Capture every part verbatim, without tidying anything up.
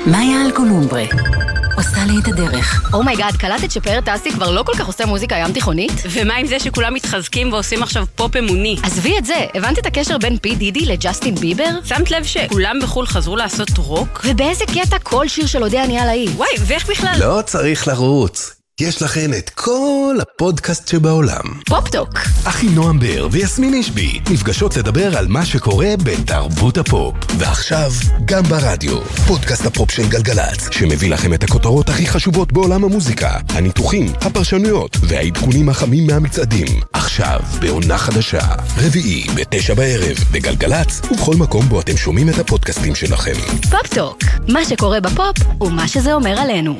מאיה אלקולומברה עושה לי את הדרך. אומייגאד, קלטת שפאר טסי כבר לא כל כך עושה מוזיקה ים תיכונית? ומה עם זה שכולם מתחזקים ועושים עכשיו פופ אמוני? עזבי את זה, הבנת את הקשר בין פי דידי לג'סטין ביבר? שמת לב שכולם בחול חזרו לעשות רוק? ובאיזה קטע כל שיר של אודה אני עליי? וואי, ואיך בכלל? לא צריך לרוץ. יש לכן את כל הפודקאסט שבעולם. פופטוק. אחי נועם בר ויסמין אישבי נפגשות לדבר על מה שקורה בתרבות הפופ. ועכשיו גם ברדיו, פודקאסט הפופ של גלגלץ, שמביא לכם את הכותרות הכי חשובות בעולם המוזיקה, הניתוחים, הפרשנויות והעדכונים החמים מהמצעדים. עכשיו בעונה חדשה, רביעי בתשע בערב בגלגלץ, ובכל מקום בו אתם שומעים את הפודקאסטים שלכם. פופטוק, מה שקורה בפופ ומה שזה אומר עלינו.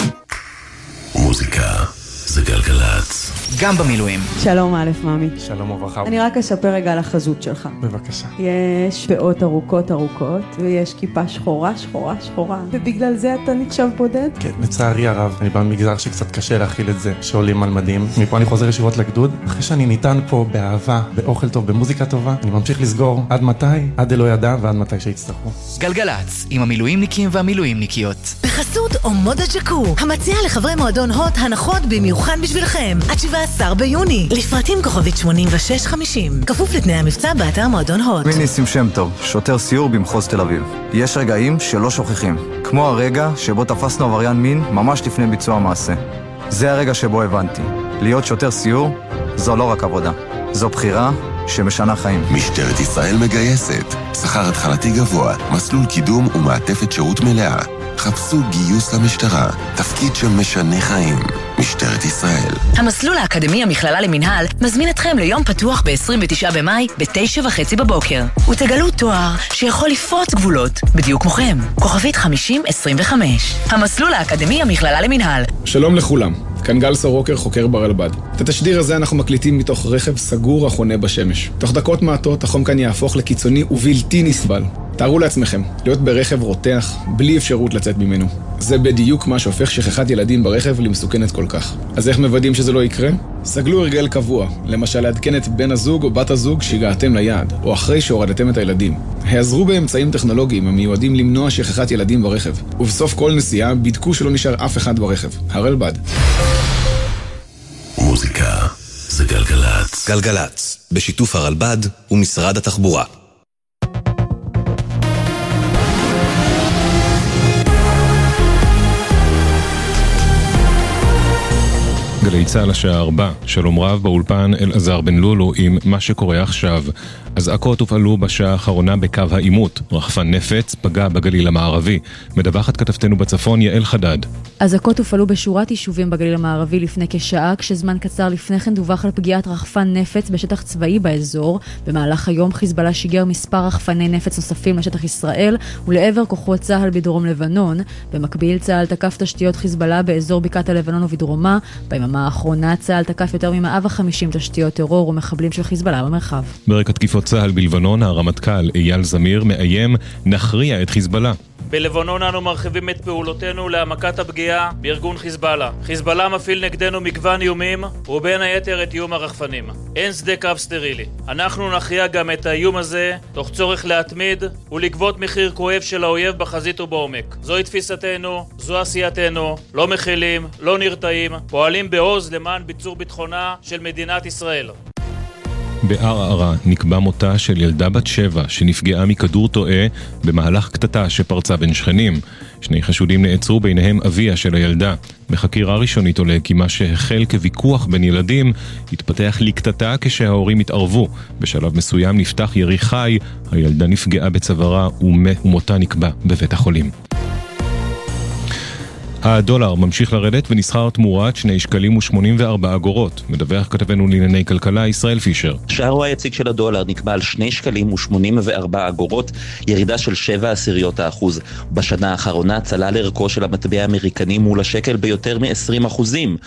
מוזיקה זה גלגלץ. גם במילואים. שלום א' מאמי. שלום וברכה. אני רק אספר רגע על החזות שלך. בבקשה. יש פאות ארוכות ארוכות, ויש כיפה שחורה שחורה שחורה, ובגלל זה אתה נחשב בודד? כן, לצערי הרב, אני בא ממגזר שקצת קשה להכיל את זה, שעולים על מדים. מפה אני חוזר ישירות לגדוד. אחרי שאני ניתן פה באהבה, באוכל טוב, במוזיקה טובה, אני ממשיך לסגור. עד מתי? עד אלוה ידע ועד מתי שיצטרכו. גלגלץ, עם המילואימניקים והמילואימניקיות. בחסות אומודה ג'קו, המציע לחברי מועדון הוט הנחות במיוחד בשבילכם. עד שבעה עשר ביוני, לפרטים כוכבית שמונים ושש חמישים. כפוף לתנאי המבצע באתר מועדון הוט. שמי ניסים שם טוב, שוטר סיור במחוז תל אביב. יש רגעים שלא שוכחים, כמו הרגע שבו תפסנו עבריין מין ממש לפני ביצוע המעשה. זה הרגע שבו הבנתי, להיות שוטר סיור זו לא רק עבודה, זו בחירה שמשנה חיים. משטרת ישראל מגייסת, שכר התחלתי גבוה, מסלול קידום ומעטפת שירות מלאה. חפשו גיוס למשטרה, תפקיד שמשנה חיים. משטרת ישראל. המסלול האקדמי המכללה למנהל מזמין אתכם ליום פתוח ב-עשרים ותשעה במאי ב-תשע וחצי בבוקר. ותגלו תואר שיכול לפרוץ גבולות, בדיוק כמוכם. כוכבית חמישים עשרים וחמש. המסלול האקדמי המכללה למנהל. שלום לכולם. כאן גל סורוקר, חוקר ברלב"ד. את התשדיר הזה אנחנו מקליטים מתוך רכב סגור החונה בשמש. תוך דקות מעטות החום כאן יהפוך לקיצוני ובלתי נסבל. תארו לעצמכם, להיות ברכב רותח, בלי אפשרות לצאת ממנו. זה בדיוק מה שהופך שכחת ילדים ברכב למסוכנת כל כך. אז איך מוודאים שזה לא יקרה? סגלו הרגל קבוע, למשל לעדכן את בן הזוג או בת הזוג שהגעתם ליעד, או אחרי שהורדתם את הילדים. העזרו באמצעים טכנולוגיים המיועדים למנוע שכחת ילדים ברכב. ובסוף כל נסיעה בדקו שלא נשאר אף אחד ברכב. הרלב"ד. מוזיקה זה גלגלץ. גלגלץ, בשיתוף הרלב"ד ומשרד התחבורה. גלי צהל השעה ארבע, שלום רב באולפן אלעזר בן לולו עם מה שקורה עכשיו. אזעקות הופעלו בשעה האחרונה בקו העימות. רחפן נפץ פגע בגליל המערבי. מדווחת כתבתנו בצפון יעל חדד. אזעקות הופעלו בשורת יישובים בגליל המערבי לפני כשעה, כשזמן קצר לפני כן דווח על פגיעת רחפן נפץ בשטח צבאי באזור. במהלך היום חיזבאללה שיגר מספר רחפני נפץ נוספים לשטח ישראל ולעבר כוחות צה"ל בדרום לבנון. במקביל צה"ל תקף תשתיות חיזבאללה באזור בקעת הלבנון ובדרומה. ביממה האחרונה צה"ל תקף יותר מ-מאה וחמישים תשתיות טרור ומחבלים של חיזבאללה במרחב. ברק התקיפות צה"ל בלבנון, הרמטכ"ל אייל זמיר מאיים נכריע את חיזבאללה. בלבנון אנו מרחיבים את פעולותינו להעמקת הפגיעה בארגון חיזבאללה. חיזבאללה מפעיל נגדנו מגוון איומים, ובין היתר את איום הרחפנים. אין שדה קרב סטרילי. אנחנו נכריע גם את האיום הזה, תוך צורך להתמיד ולגבות מחיר כואב של האויב בחזית ובעומק. זוהי תפיסתנו, זו עשייתנו, לא מכילים, לא נרתעים, פועלים בעוז למען ביצור ביטחונה של מדינת ישראל. בערערה נקבע מותה של ילדה בת שבע שנפגעה מכדור טועה במהלך קטטה שפרצה בין שכנים. שני חשודים נעצרו, ביניהם אביה של הילדה. בחקירה ראשונית עולה כי מה שהחל כוויכוח בין ילדים התפתח לקטטה כשההורים התערבו. בשלב מסוים נפתח ירי חי, הילדה נפגעה בצווארה ומותה נקבע בבית החולים. הדולר ממשיך לרדת ונסחר תמורת שני שקלים ושמונים וארבע אגורות. מדווח כתבנו לענייני כלכלה ישראל פישר. שערו היציג של הדולר נקבע על שני שקלים ושמונים וארבע אגורות, ירידה של שבע עשיריות האחוז. בשנה האחרונה צלל ערכו של המטבע האמריקני מול השקל ביותר מ-עשרים אחוזים.